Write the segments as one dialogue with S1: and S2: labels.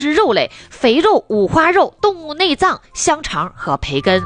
S1: 脂肉类、肥肉、五花肉、动物内脏、香肠和培根。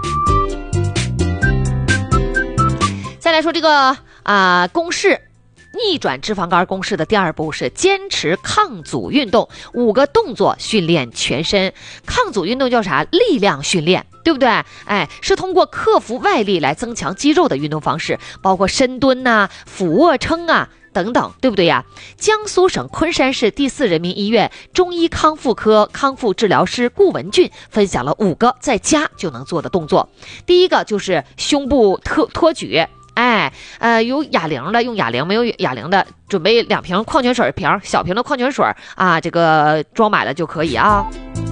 S1: 再来说这个公式，逆转脂肪肝公式的第2步是坚持抗阻运动，5个动作训练全身。抗阻运动叫啥？力量训练，对不对？是通过克服外力来增强肌肉的运动方式，包括深蹲俯卧撑等等，对不对呀？江苏省昆山市第4人民医院中医康复科康复治疗师顾文俊分享了5个在家就能做的动作。第一个就是胸部托举，有哑铃的用哑铃，没有哑铃的准备2瓶矿泉水瓶，小瓶的矿泉水这个装满了就可以啊。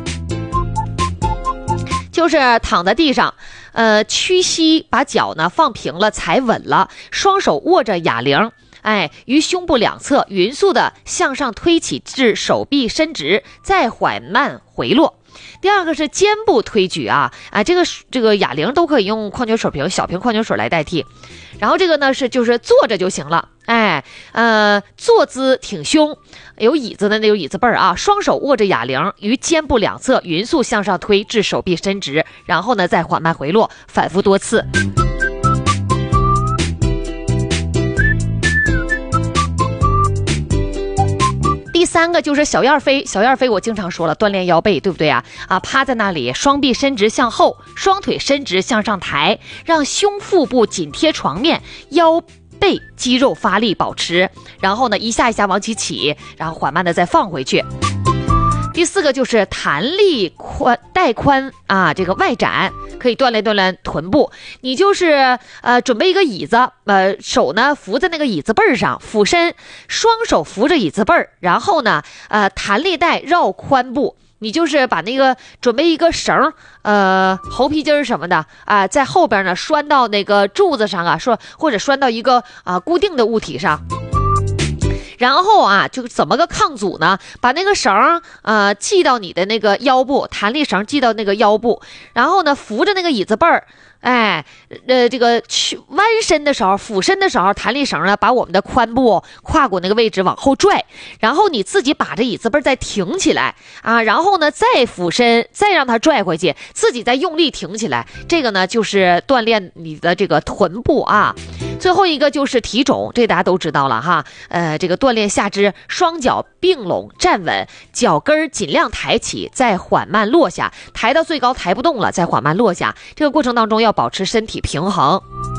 S1: 就是躺在地上，屈膝，把脚呢放平了，踩稳了，双手握着哑铃，于胸部两侧匀速的向上推起至手臂伸直，再缓慢回落。第2个是肩部推举这个哑铃都可以用矿泉水瓶、小瓶矿泉水来代替。然后这个呢就是坐着就行了，坐姿挺胸，有椅子的那种椅子背双手握着哑铃，于肩部两侧匀速向上推至手臂伸直，然后呢再缓慢回落，反复多次。第3个就是小燕飞，小燕飞我经常说了，锻炼腰背，对不对趴在那里，双臂伸直向后，双腿伸直向上抬，让胸腹部紧贴床面，腰背肌肉发力保持，然后呢一下一下往起，然后缓慢的再放回去。第4个就是弹力带宽这个外展，可以锻炼锻炼臀部。你就是准备一个椅子，手呢扶在那个椅子背上，俯身，双手扶着椅子背，然后呢弹力带绕髋部。你就是把那个准备一个绳猴皮筋什么的在后边呢拴到那个柱子上或者拴到一个固定的物体上。然后就怎么个抗阻呢？把那个绳系到你的那个腰部，弹力绳系到那个腰部，然后呢扶着那个椅子背儿，这个弯身的时候，俯身的时候，弹力绳呢把我们的髋部胯骨那个位置往后拽，然后你自己把这椅子背再挺起来然后呢再俯身，再让它拽回去，自己再用力挺起来。这个呢就是锻炼你的这个臀部最后一个就是提踵，这大家都知道了这个锻炼下肢，双脚并拢站稳，脚跟尽量抬起，再缓慢落下，抬到最高抬不动了，再缓慢落下。这个过程当中要保持身体平衡。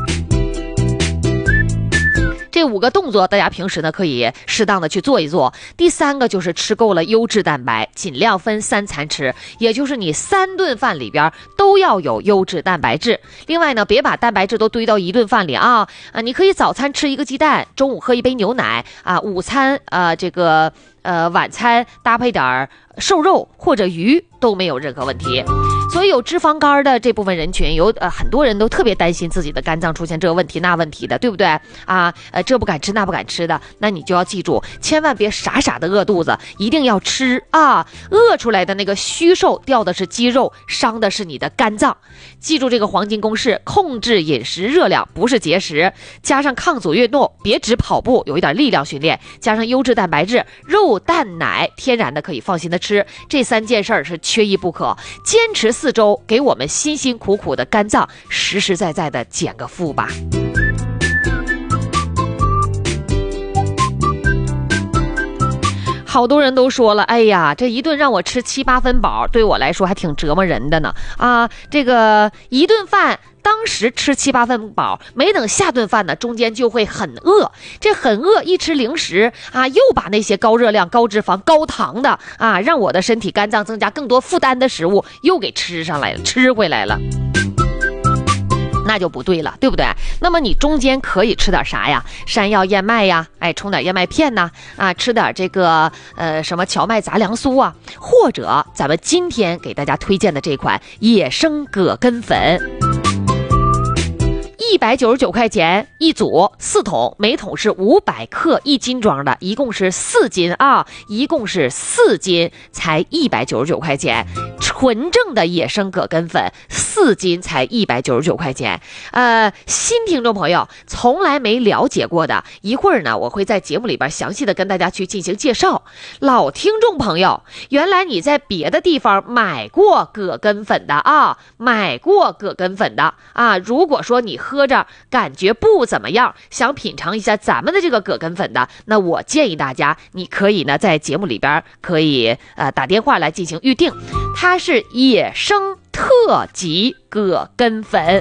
S1: 这5个动作大家平时呢可以适当的去做一做。第3个就是吃够了优质蛋白，尽量分3餐吃，也就是你3顿饭里边都要有优质蛋白质。另外呢，别把蛋白质都堆到1顿饭里你可以早餐吃1个鸡蛋，中午喝1杯牛奶午餐晚餐搭配点瘦肉或者鱼都没有任何问题。所以有脂肪肝的这部分人群，有很多人都特别担心自己的肝脏出现这个问题那问题的，对不对这不敢吃那不敢吃的，那你就要记住，千万别傻傻的饿肚子，一定要吃饿出来的那个虚瘦掉的是肌肉，伤的是你的肝脏。记住这个黄金公式，控制饮食热量，不是节食，加上抗阻运动，别只跑步，有一点力量训练，加上优质蛋白质，肉蛋奶天然的可以放心的吃，这3件事是缺一不可。坚持4周，给我们辛辛苦苦的肝脏实实在在的减个负吧。好多人都说了，哎呀，这一顿让我吃7、8分饱，对我来说还挺折磨人的呢这个一顿饭当时吃7、8分饱，没等下顿饭呢，中间就会很饿，这很饿一吃零食又把那些高热量、高脂肪、高糖的让我的身体肝脏增加更多负担的食物又给吃回来了。那就不对了，对不对？那么你中间可以吃点啥呀？山药燕麦呀，冲点燕麦片呐吃点这个什么荞麦杂粮酥或者咱们今天给大家推荐的这款野生葛根粉，199块钱一组，4桶，每桶是500克，1斤装的，一共是4斤一共是4斤，才199块钱。 纯正的野生葛根粉4斤才199块钱。新听众朋友从来没了解过的，一会儿呢我会在节目里边详细的跟大家去进行介绍。老听众朋友，原来你在别的地方买过葛根粉的啊，如果说你喝着感觉不怎么样，想品尝一下咱们的这个葛根粉的，那我建议大家你可以呢在节目里边可以打电话来进行预定，它是野生特级葛根粉。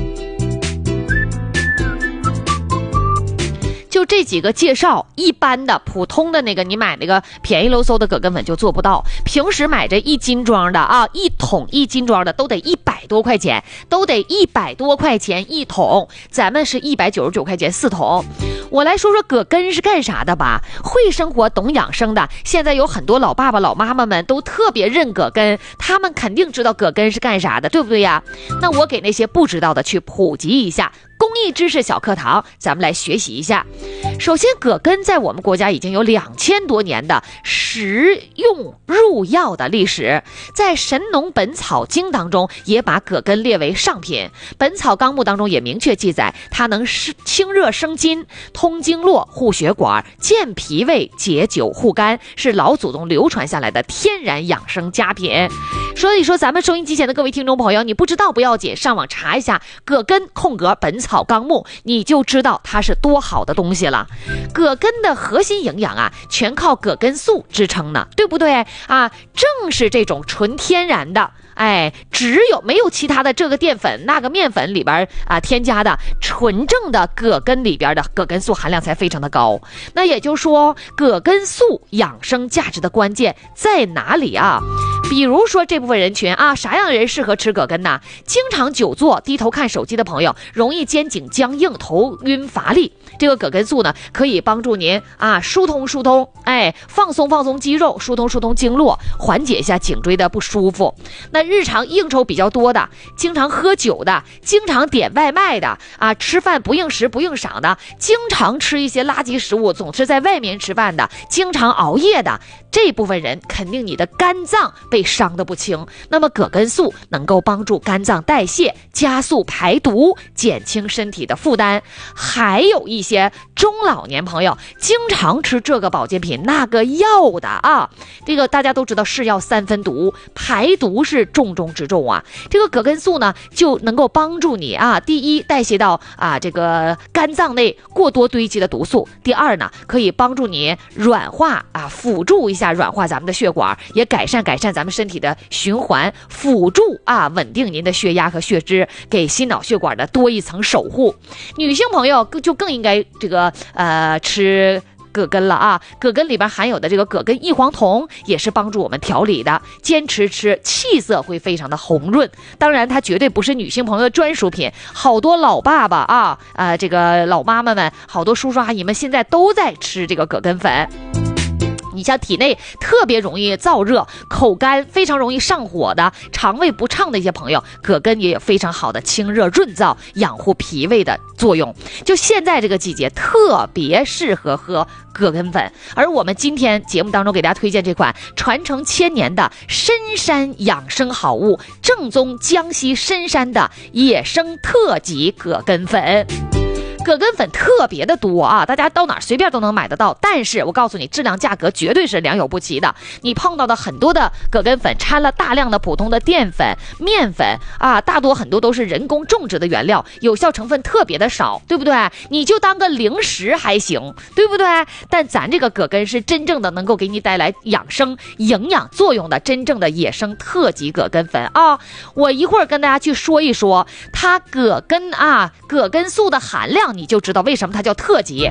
S1: 就这几个介绍，一般的普通的那个你买那个便宜喽嗖的葛根粉就做不到，平时买这1斤装的啊，1桶1斤装的都得100多块钱，一桶，咱们是199块钱4桶。我来说说葛根是干啥的吧。会生活懂养生的，现在有很多老爸爸老妈妈们都特别认葛根，他们肯定知道葛根是干啥的，对不对呀？那我给那些不知道的去普及一下，公益知识小课堂，咱们来学习一下。首先，葛根在我们国家已经有2000多年的食用入药的历史，在《神农本草经》当中也把葛根列为上品，《本草纲目》当中也明确记载，它能清热生津、通经络、护血管、健脾胃、解酒护肝，是老祖宗流传下来的天然养生佳品。所以说，咱们收音机前的各位听众朋友，你不知道不要紧，上网查一下葛根空格本草纲目，你就知道它是多好的东西了。葛根的核心营养啊，全靠葛根素支撑呢，对不对啊？正是这种纯天然的，没有其他的这个淀粉那个面粉里边添加的，纯正的葛根里边的葛根素含量才非常的高。那也就是说，葛根素养生价值的关键在哪里啊？比如说这部分人群啊，啥样的人适合吃葛根呢？经常久坐低头看手机的朋友，容易肩颈僵硬、头晕乏力，这个葛根素呢可以帮助您疏通，放松肌肉，疏通经络，缓解一下颈椎的不舒服。那日常应酬比较多的，经常喝酒的，经常点外卖的吃饭不应时不应晌的，经常吃一些垃圾食物，总是在外面吃饭的，经常熬夜的，这部分人肯定你的肝脏被伤得不轻。那么葛根素能够帮助肝脏代谢，加速排毒，减轻身体的负担。还有一些中老年朋友经常吃这个保健品那个药的这个大家都知道是药3分毒，排毒是重中之重啊。这个葛根素呢就能够帮助你第一代谢到这个肝脏内过多堆积的毒素，第二呢可以帮助你软化辅助一下软化咱们的血管，也改善咱们身体的循环，辅助稳定您的血压和血脂，给心脑血管的多一层守护。女性朋友就更应该这个吃葛根了葛根里边含有的这个葛根异黄酮也是帮助我们调理的，坚持吃气色会非常的红润。当然它绝对不是女性朋友的专属品，好多老爸爸这个老妈妈们，好多叔叔阿姨们现在都在吃这个葛根粉。你像体内特别容易燥热、口干、非常容易上火的、肠胃不畅的一些朋友，葛根也有非常好的清热润燥、养护脾胃的作用。就现在这个季节特别适合喝葛根粉。而我们今天节目当中给大家推荐这款传承1000年的深山养生好物，正宗江西深山的野生特级葛根粉。葛根粉特别的多大家到哪儿随便都能买得到，但是我告诉你，质量价格绝对是良莠不齐的。你碰到的很多的葛根粉掺了大量的普通的淀粉、面粉大多很多都是人工种植的原料，有效成分特别的少，对不对？你就当个零食还行，对不对？但咱这个葛根是真正的能够给你带来养生营养作用的真正的野生特级葛根粉我一会儿跟大家去说一说它葛根素的含量，你就知道为什么它叫特级。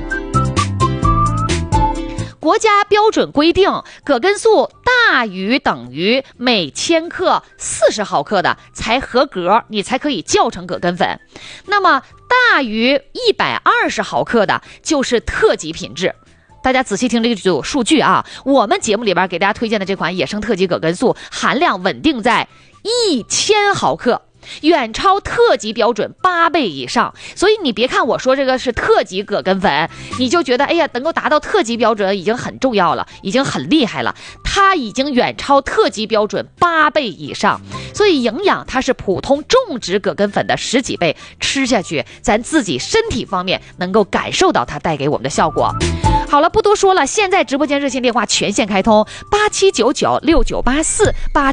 S1: 国家标准规定，葛根素大于等于每千克40毫克的才合格，你才可以叫成葛根粉。那么大于120毫克的就是特级品质。大家仔细听这个数据我们节目里边给大家推荐的这款野生特级葛根素含量稳定在1000毫克。 远超特级标准8倍以上。所以你别看我说这个是特级葛根粉，你就觉得哎呀，能够达到特级标准已经很重要了，已经很厉害了。它已经远超特级标准8倍以上，所以营养它是普通种植葛根粉的10几倍，吃下去咱自己身体方面能够感受到它带给我们的效果。好了，不多说了，现在直播间热线电话全线开通，87996984